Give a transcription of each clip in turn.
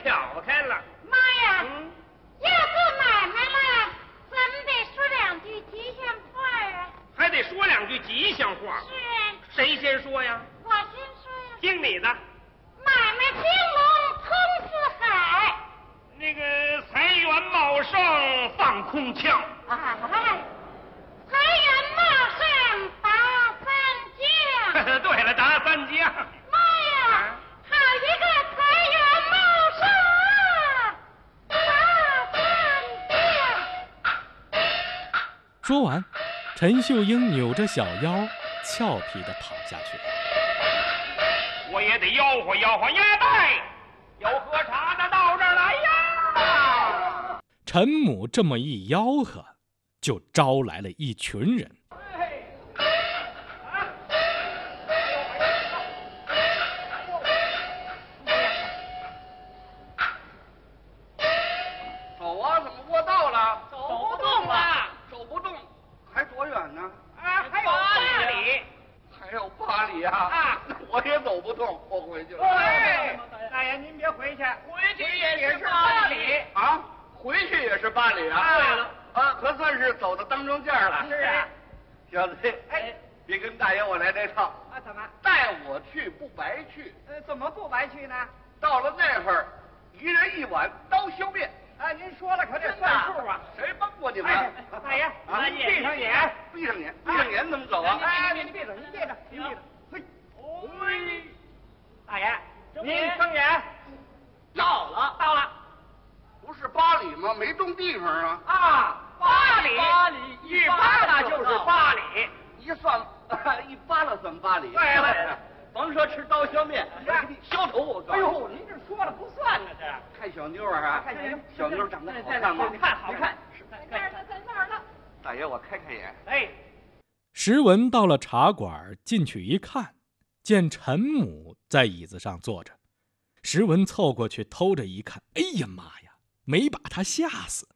挑开了。 妈呀，要做买卖了，咱们得说两句吉祥话啊。 还得说两句吉祥话。 是啊。 谁先说呀？ 我先说呀。 听你的。 买卖兴隆通四海。 那个财源茂盛放空枪。 哎，财源茂盛达三江。 对了，达三江。 妈呀，好一个财源茂盛啊！达三江。 说完，陈秀英扭着小腰，俏皮地跑下去了。 我也得吆喝吆喝，呀带，有喝茶的到这儿来呀！ 陈母这么一吆喝，就招来了一群人。 走啊，怎么过道了？ 走不动了， 走不动，还多远呢？ 啊，还有8里。 还有8里啊！ 啊， 我也走不动，我回去了。 哎，大爷您别回去，回去也是8里啊，回去也是8里啊。 对了， 啊，可算是走到当中间了。 是啊， 小子， 哎， 别跟大爷我来这套。 啊，怎么？ 带我去不白去。 怎么不白去呢？ 到了那会儿，一人1碗刀削面。 啊，您说了可得算数啊！ 谁帮过你们？ 大爷，您闭上眼， 闭上眼，闭上眼怎么走啊？ 哎，您闭着，您闭着，您闭着。嘿，嘿，大爷，您睁眼。到了。 不是8里吗？没动地方啊。 啊，8里，一扒拉就是8里。 一算一扒拉算8里。 对了， 甭说吃刀削面，削头我告诉你。 哎呦，您这说了不算呢，这。 看小妞啊，小妞长得好看吗？ 好看。 在那儿呢。 大爷，我开眼。 哎， 石文到了茶馆，进去一看，见陈母在椅子上坐着。石文凑过去偷着一看，哎呀妈呀，没把他吓死。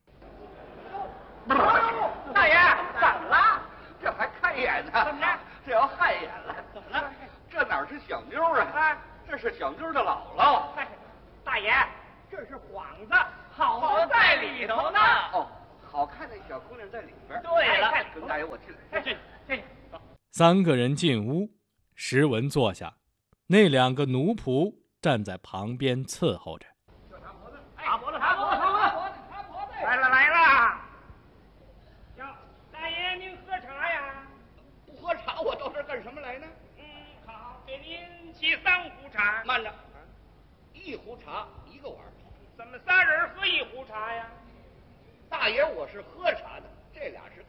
大爷，怎么了？ 这还看眼呢？ 怎么着？ 这要害眼了？ 怎么了？ 这哪是小妞啊？这是小妞的姥姥。 大爷，这是幌子，好在里头呢。 哦，好看的小姑娘在里边。 对了， 跟大爷我进来。 进，走。 3个人进屋，石文坐下，那2个奴仆站在旁边伺候着。 擦脖子，来了。哟，大爷您喝茶呀？ 不喝茶，我到这儿干什么来呢？ 好，给您沏3壶茶。 慢着，1壶茶1个碗。 怎么3人喝1壶茶呀？ 大爷我是喝茶的，这俩是